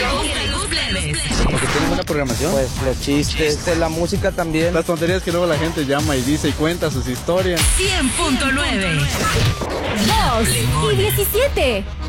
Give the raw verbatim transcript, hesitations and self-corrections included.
show de los plebes. Porque tienen buena programación. Pues los chistes, la música también. Las tonterías que luego la gente llama y dice y cuenta sus historias. cien punto nueve. dos y diecisiete.